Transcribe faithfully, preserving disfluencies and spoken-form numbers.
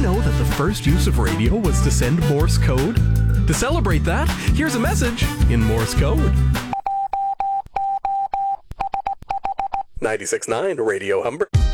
know that the first use of radio was to send Morse code? To celebrate that, here's a message in Morse code. ninety-six point nine Radio Humber.